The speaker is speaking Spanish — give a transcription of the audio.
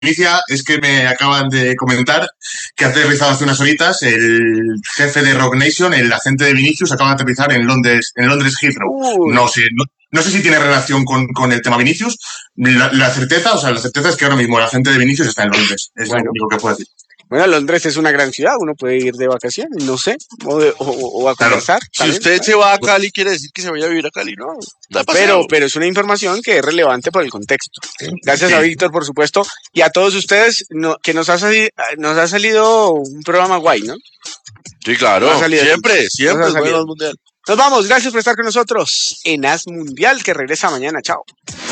primicia es que me acaban de comentar que ha aterrizado hace unas horitas el jefe de Rock Nation, el agente de Vinicius, acaba de aterrizar en Londres Heathrow. Uy. No sé si tiene relación con el tema Vinicius. La certeza es que ahora mismo el agente de Vinicius está en Londres. Es lo único que puedo decir. Bueno, Londres es una gran ciudad, uno puede ir de vacaciones, no sé, o a conversar. Si también, usted se va a Cali, quiere decir que se vaya a vivir a Cali, ¿no? Pero es una información que es relevante por el contexto. Gracias a Víctor, por supuesto, y a todos ustedes que nos ha salido un programa guay, ¿no? Sí, claro, siempre es bueno el Mundial. Nos vamos, gracias por estar con nosotros en As Mundial, que regresa mañana, chao.